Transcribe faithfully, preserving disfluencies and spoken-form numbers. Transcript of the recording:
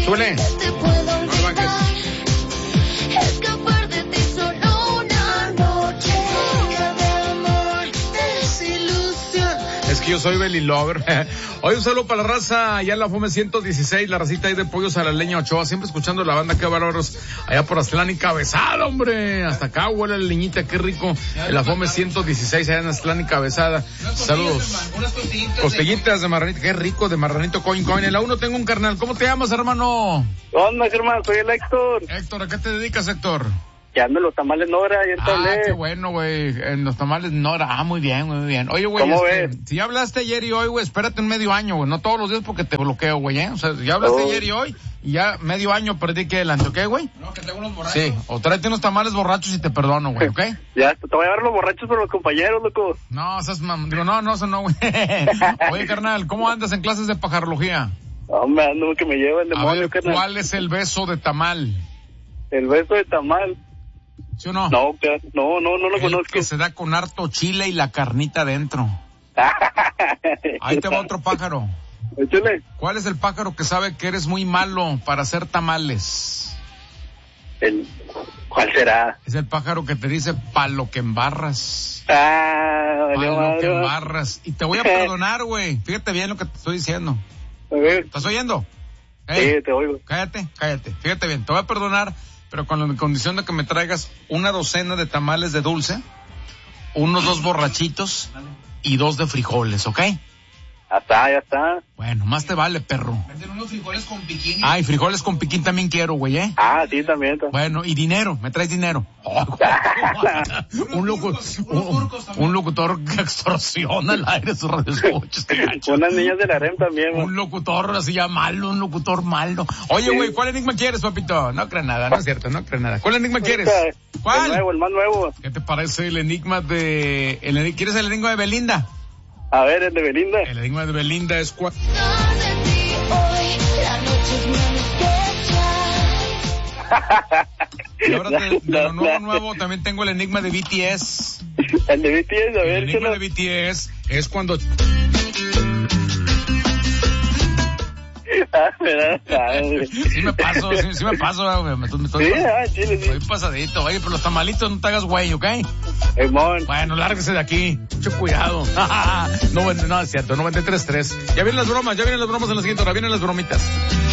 Súbele. Te puedo No le bajes. escapar de ti solo una noche. Cada amor es ilusión. Es que yo soy Belly Lover. Hoy un saludo para la raza allá en la Fome ciento dieciséis, la racita ahí de Pollos a la Leña Ochoa, siempre escuchando la banda, qué bárbaros, allá por Aztlán y Cabezada, hombre, hasta acá huele la leñita, qué rico, en la Fome ciento dieciséis, allá en Aztlán y Cabezada. Saludos. Unas costillitas. Costillitas de marranito, qué rico, de marranito coin coin. En la uno tengo un carnal, ¿cómo te llamas, hermano? ¿Dónde, hermano? Soy el Héctor. Héctor, ¿a qué te dedicas, Héctor? Que ando en los tamales Nora, ayer te Ah, hablé. qué bueno, güey, en los tamales Nora, ah, muy bien, muy bien. Oye, güey, ¿Cómo este, ves? si ya hablaste ayer y hoy, güey, espérate un medio año, güey, no todos los días porque te bloqueo, güey, ¿eh? O sea, ya hablaste Oh. ayer y hoy, y ya medio año perdí aquí adelante, ¿ok, güey? No, que tengo unos borrachos. Sí, o tráete unos tamales borrachos y te perdono, güey, ¿ok? Ya, te voy a llevar los borrachos por los compañeros, loco. No, esas mam... digo, no, no, eso no, güey. Oye, carnal, ¿cómo andas en clases de pajarología? Hombre, ando que me lleva el A demonio, ver, carnal. ¿cuál es el beso de tamal? El beso de tamal. ¿Sí o no? No, que- no, no, no lo El conozco. que se da con harto chile y la carnita dentro. Ahí te va otro pájaro. Échale. ¿Cuál es el pájaro que sabe que eres muy malo para hacer tamales? El, ¿cuál será? Es el pájaro que te dice palo que embarras. Ah, valió Palo que madre. embarras. Y te voy a perdonar, güey. Fíjate bien lo que te estoy diciendo. A ver, ¿Estás oyendo? Ey, sí, te oigo. cállate, cállate. Fíjate bien, te voy a perdonar, pero con la condición de que me traigas una docena de tamales de dulce, unos dos borrachitos y dos de frijoles, ¿ok? Ya está, ya está. Bueno, más te vale, perro. Venden unos frijoles con piquín. Ay, frijoles con piquín también quiero, güey, ¿eh? Ah, sí, también. está. Bueno, y dinero, me traes dinero. Oh, un, locu turcos, unos un, turcos también. un locutor que extorsiona al aire sus radioescuchas, te cacho. Unas niñas del harem también, man. Un locutor así ya malo, un locutor malo. Oye, güey, ¿cuál enigma quieres, papito? No creo nada, no es cierto, no creo nada. ¿Cuál enigma quieres? El ¿Cuál? nuevo, el más nuevo. ¿Qué te parece el enigma de... El, eni- ¿Quieres el enigma de Belinda? A ver, el de Belinda. El enigma de Belinda es cuál... De ti hoy, la noche es menos Y ahora de, de lo nuevo, nuevo, también tengo el enigma de B T S. El de B T S, a El ver, enigma échalo. de B T S es cuando... Ah, ¿verdad? Ah, Sí me paso, sí, sí me paso, güey. Me, me estoy sí, pas- ah, chile, sí. estoy pasadito. Oye, pero los tamalitos no te hagas güey, ¿ok? Simón. Bueno, lárguese de aquí. Mucho cuidado. no, no, es cierto, noventa y tres tres. Ya vienen las bromas, ya vienen las bromas en la siguiente hora. Vienen las bromitas.